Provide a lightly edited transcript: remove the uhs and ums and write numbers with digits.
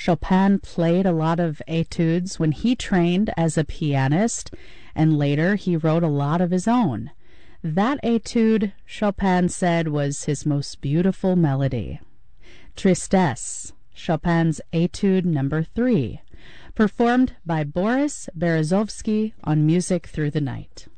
Chopin played a lot of etudes when he trained as a pianist, and later he wrote a lot of his own. That etude, Chopin said, was his most beautiful melody. Tristesse, Chopin's Etude Number 3, performed by Boris Berezovsky on Music Through the Night.